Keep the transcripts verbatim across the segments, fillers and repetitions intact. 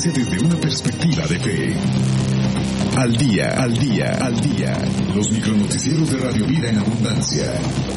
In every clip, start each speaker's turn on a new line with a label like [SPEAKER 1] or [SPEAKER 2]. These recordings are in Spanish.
[SPEAKER 1] abundancia desde una perspectiva de fe. Al día, al día, al día. Los micronoticieros de Radio Vida en Abundancia.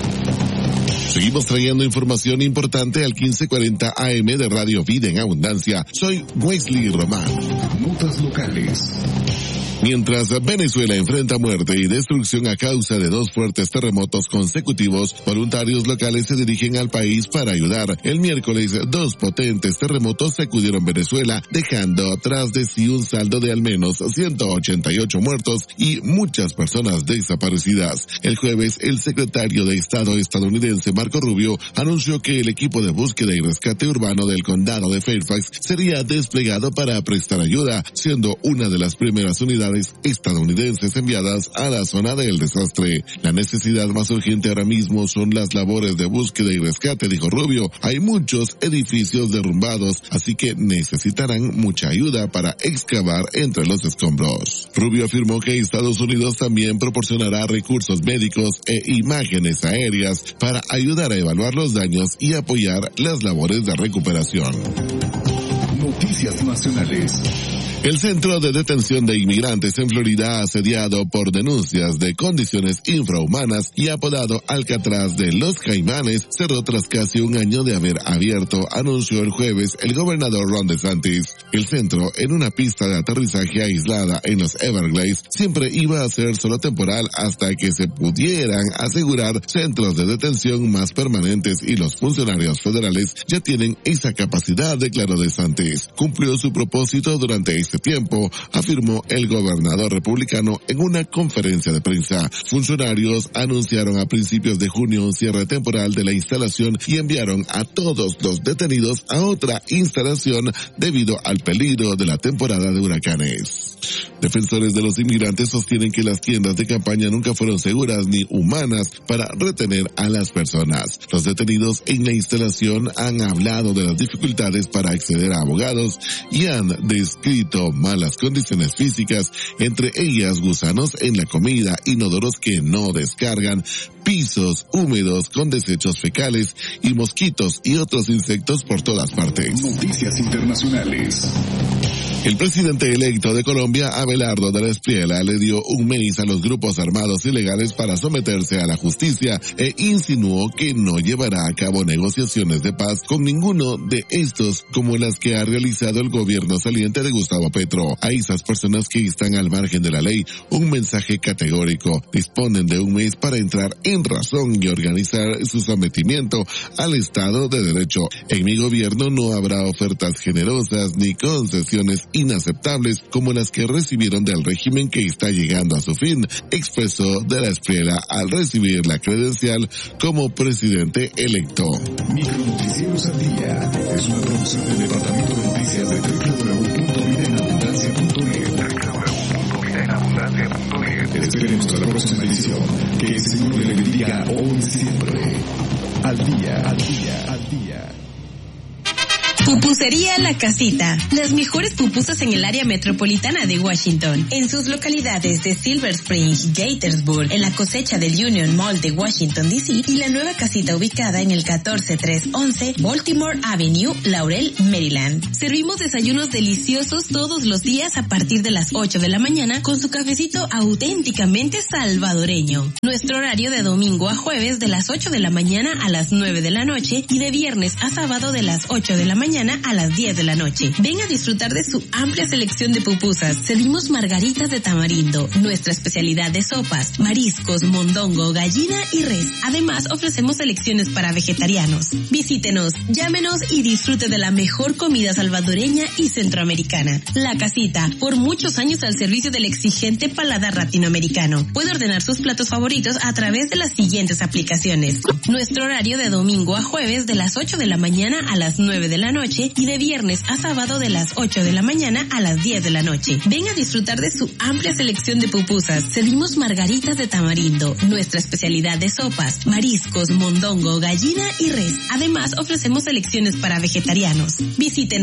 [SPEAKER 2] Seguimos trayendo información importante al quince cuarenta A M de Radio Vida en Abundancia. Soy Wesley Román.
[SPEAKER 1] Notas locales.
[SPEAKER 2] Mientras Venezuela enfrenta muerte y destrucción a causa de dos fuertes terremotos consecutivos, voluntarios locales se dirigen al país para ayudar. El miércoles, dos potentes terremotos sacudieron Venezuela, dejando tras de sí un saldo de al menos ciento ochenta y ocho muertos y muchas personas desaparecidas. El jueves, el secretario de Estado estadounidense Marco Rubio anunció que el equipo de búsqueda y rescate urbano del condado de Fairfax sería desplegado para prestar ayuda, siendo una de las primeras unidades estadounidenses enviadas a la zona del desastre. La necesidad más urgente ahora mismo son las labores de búsqueda y rescate, dijo Rubio. Hay muchos edificios derrumbados, así que necesitarán mucha ayuda para excavar entre los escombros. Rubio afirmó que Estados Unidos también proporcionará recursos médicos e imágenes aéreas para ayudar a evaluar los daños y apoyar las labores de recuperación.
[SPEAKER 1] Noticias nacionales.
[SPEAKER 2] El centro de detención de inmigrantes en Florida, asediado por denuncias de condiciones infrahumanas y apodado Alcatraz de los Caimanes, cerró tras casi un año de haber abierto, anunció el jueves el gobernador Ron DeSantis. El centro, en una pista de aterrizaje aislada en los Everglades, siempre iba a ser solo temporal hasta que se pudieran asegurar centros de detención más permanentes, y los funcionarios federales ya tienen esa capacidad, declaró DeSantis. Cumplió su propósito durante este tiempo, afirmó el gobernador republicano en una conferencia de prensa. Funcionarios anunciaron a principios de junio un cierre temporal de la instalación y enviaron a todos los detenidos a otra instalación debido al peligro de la temporada de huracanes. Defensores de los inmigrantes sostienen que las tiendas de campaña nunca fueron seguras ni humanas para retener a las personas. Los detenidos en la instalación han hablado de las dificultades para acceder a abogados y han descrito malas condiciones físicas, entre ellas gusanos en la comida, inodoros que no descargan, pisos húmedos con desechos fecales y mosquitos y otros insectos por todas partes.
[SPEAKER 1] Noticias internacionales.
[SPEAKER 2] El presidente electo de Colombia, Abelardo de la Espriella, le dio un mes a los grupos armados ilegales para someterse a la justicia e insinuó que no llevará a cabo negociaciones de paz con ninguno de estos, como las que ha realizado el gobierno saliente de Gustavo Petro. A esas personas que están al margen de la ley, un mensaje categórico: disponen de un mes para entrar en razón y organizar su sometimiento al Estado de Derecho. En mi gobierno no habrá ofertas generosas ni concesiones inaceptables como las que recibieron del régimen que está llegando a su fin, expresó de la Espriella al recibir la credencial como presidente electo.
[SPEAKER 1] Micronoticieros al día es una producción del Departamento de Noticias de doble u doble u doble u punto vida en abundancia punto net. doble u doble u doble u punto vida en abundancia punto net. Esperemos a la próxima edición. Que el Señor le bendiga hoy y siempre. Al día, al día, al día.
[SPEAKER 3] Pupusería La Casita. Las mejores pupusas en el área metropolitana de Washington. En sus localidades de Silver Spring, Gaithersburg, en la cosecha del Union Mall de Washington D C y la nueva casita ubicada en el catorce trescientos once Baltimore Avenue, Laurel, Maryland. Servimos desayunos deliciosos todos los días a partir de las ocho de la mañana con su cafecito auténticamente salvadoreño. Nuestro horario de domingo a jueves de las ocho de la mañana a las nueve de la noche y de viernes a sábado de las ocho de la mañana a las diez de la noche. Ven a disfrutar de su amplia selección de pupusas. Servimos margaritas de tamarindo, nuestra especialidad de sopas, mariscos, mondongo, gallina y res. Además, ofrecemos selecciones para vegetarianos. Visítenos, llámenos y disfrute de la mejor comida salvadoreña y centroamericana. La Casita, por muchos años al servicio del exigente paladar latinoamericano. Puede ordenar sus platos favoritos a través de las siguientes aplicaciones. Nuestro horario de domingo a jueves de las ocho de la mañana a las nueve de la noche y de viernes a sábado de las ocho de la mañana a las diez de la noche. Ven a disfrutar de su amplia selección de pupusas. Servimos margaritas de tamarindo, nuestra especialidad de sopas, mariscos, mondongo, gallina y res. Además, ofrecemos selecciones para vegetarianos. Visítenos.